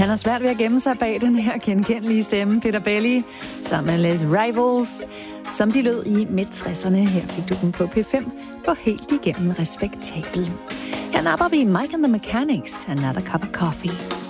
Han har svært ved at gemme sig bag den her genkendelige stemme, Peter Belli, sammen med Les Rivals, som de lød i midt-60'erne. Her fik du den på P5 på helt igennem respektabel. Her napper vi Mike and the Mechanics, Another Cup of Coffee.